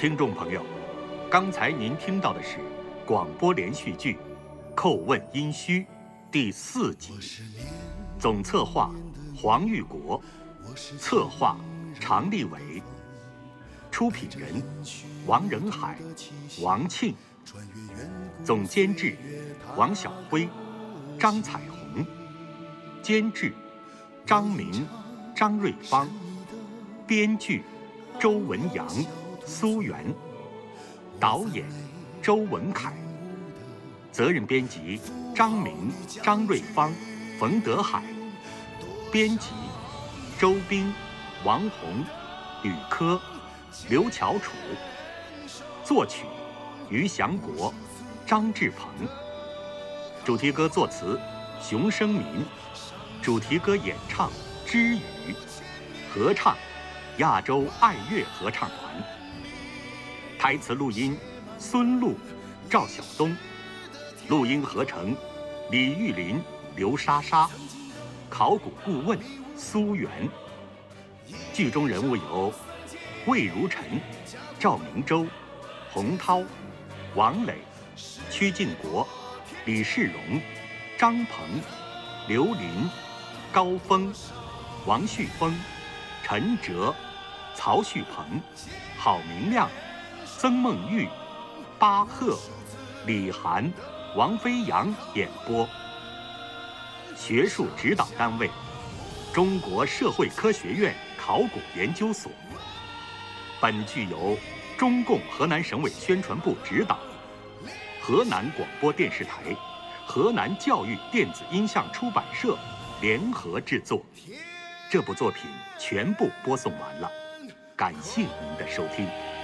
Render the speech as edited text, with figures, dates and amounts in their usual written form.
听众朋友，刚才您听到的是广播连续剧《叩问殷墟》第4集，总策划黄玉国，策划常立伟，出品人王仁海、王庆，总监制王晓辉、张彩虹，监制张明、张瑞芳，编剧周文阳、苏源，导演周文凯，责任编辑张明、张瑞芳、冯德海，编辑周斌、王红、吕科、刘乔楚，作曲于祥国、张志鹏，主题歌作词熊生民，主题歌演唱知语，合唱亚洲爱乐合唱团，台词录音孙璐、赵晓东，录音合成李玉林、刘莎莎，考古顾问苏源。剧中人物有魏如尘、赵明洲、洪涛、王磊、屈晋国、李世荣、张鹏、刘林、高峰、王旭峰、陈哲、曹旭鹏、郝明亮、曾梦玉、巴赫、李涵、王飞扬演播。学术指导单位：中国社会科学院考古研究所。本剧由中共河南省委宣传部指导，河南广播电视台、河南教育电子音像出版社联合制作。这部作品全部播送完了，感谢您的收听。